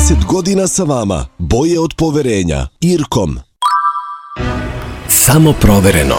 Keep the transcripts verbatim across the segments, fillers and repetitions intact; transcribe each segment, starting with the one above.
trideset godina sa vama. Boje od poverenja. Irkom. Samo provereno.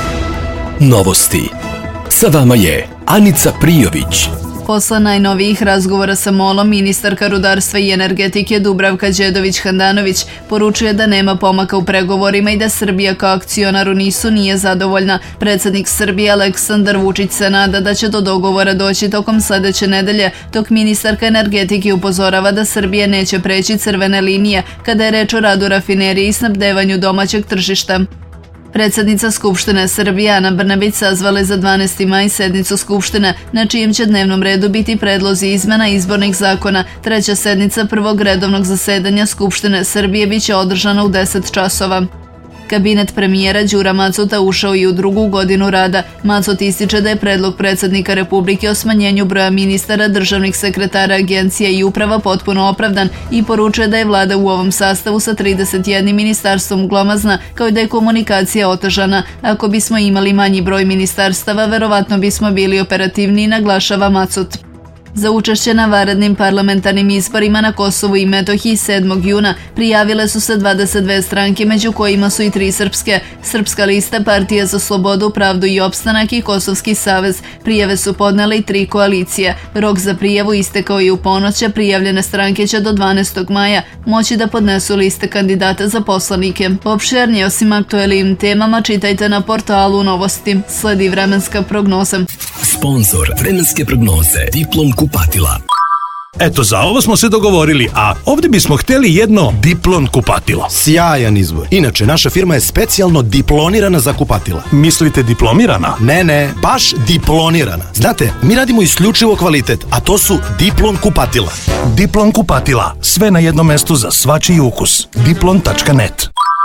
Novosti. Sa vama je Anica Prijović. Posle najnovijih razgovora sa MOL-om, ministarka rudarstva i energetike Dubravka Đedović-Handanović poručuje da nema pomaka u pregovorima i da Srbija kao akcionar u NIS-u nije zadovoljna. Predsednik Srbije Aleksandar Vučić se nada da će do dogovora doći tokom sledeće nedelje, dok ministarka energetike upozorava da Srbija neće preći crvene linije kada je reč o radu rafinerije i snabdevanju domaćeg tržišta. Predsednica Skupštine Srbije Ana Brnabić sazvala je za dvanaesti maj sednicu Skupštine, na čijem će dnevnom redu biti predlozi izmena izbornih zakona. Treća sednica prvog redovnog zasedanja Skupštine Srbije biće održana u deset časova. Kabinet premijera Đura Macuta ušao i u drugu godinu rada. Macut ističe da je predlog predsednika Republike o smanjenju broja ministara, državnih sekretara, agencija i uprava potpuno opravdan i poručuje da je vlada u ovom sastavu sa trideset jednim ministarstvom glomazna, kao i da je komunikacija otežana. Ako bismo imali manji broj ministarstava, verovatno bismo bili operativniji, naglašava Macut. Za učešće na vanrednim parlamentarnim izborima na Kosovu i Metohiji sedmog juna prijavile su se dvadeset dve stranke, među kojima su i tri srpske. Srpska lista, Partija za slobodu, pravdu i opstanak i Kosovski savez. Prijave su podnele i tri koalicije. Rok za prijavu istekao je u ponoć, a prijavljene stranke će do dvanaestog maja moći da podnesu liste kandidata za poslanike. Opširnije osim aktuelnim temama čitajte na portalu Novosti. Sledi vremenska prognoza. Sponzor vremenske prognoze Diplom kupatila. Eto, za ovo smo se dogovorili, a ovdje bismo htjeli jedno Diplon kupatilo. Sjajan izbor. Inače, naša firma je specijalno diplonirana za kupatila. Mislite diplomirana? Ne, ne, baš diplonirana. Znate, mi radimo isključivo kvalitet, a to su Diplon kupatila. Diplon kupatila. Sve na jednom mestu za svačiji ukus. diplon tačka net.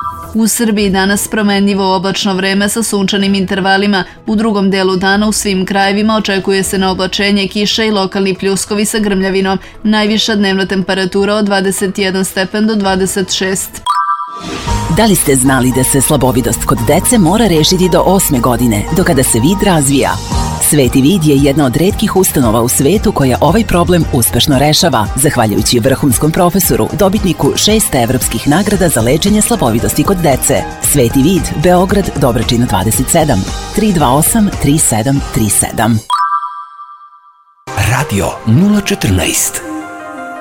U Srbiji danas promenljivo oblačno vreme sa sunčanim intervalima. U drugom delu dana u svim krajevima očekuje se na oblačenje, kiša i lokalni pljuskovi sa grmljavinom. Najviša dnevna temperatura od dvadeset jedan stepen do dvadeset šest. Da li ste znali da se slabovidost kod dece mora rešiti do osme godine, do kada se vid razvija? Sveti vid je jedna od retkih ustanova u svetu koja ovaj problem uspešno rešava, zahvaljujući vrhunskom profesoru, dobitniku šest evropskih nagrada za lečenje slabovidosti kod dece. Sveti vid, Beograd, Dobračina dvadeset sedam, tri dva osam tri sedam tri sedam. Radio nula četrnaest.